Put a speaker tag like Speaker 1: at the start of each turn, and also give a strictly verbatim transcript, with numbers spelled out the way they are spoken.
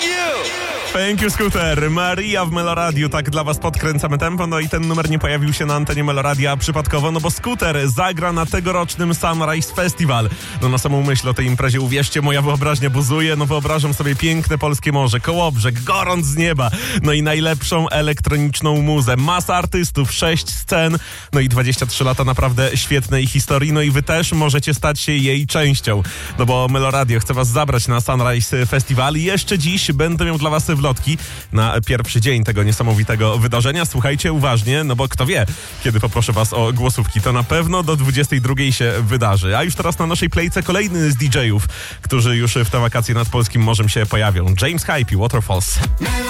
Speaker 1: Thank you, Scooter. Maria w Meloradiu, tak dla was podkręcamy tempo. No i ten numer nie pojawił się na antenie Meloradia przypadkowo, no bo Scooter zagra na tegorocznym Sunrise Festival. No na samą myśl o tej imprezie, uwierzcie, moja wyobraźnia buzuje. No wyobrażam sobie piękne polskie morze, Kołobrzeg, gorąc z nieba. No i najlepszą elektroniczną muzę. Masa artystów, sześć scen, no i dwadzieścia trzy lata naprawdę świetnej historii. No i wy też możecie stać się jej częścią. No bo Meloradio chce was zabrać na Sunrise Festival i jeszcze dziś będę miał dla was wlotki na pierwszy dzień tego niesamowitego wydarzenia. Słuchajcie uważnie, no bo kto wie, kiedy poproszę was o głosówki, to na pewno do dwudziestej drugiej się wydarzy. A już teraz na naszej playce kolejny z didżejów, którzy już w te wakacje nad polskim morzem się pojawią. James Hype i Waterfalls.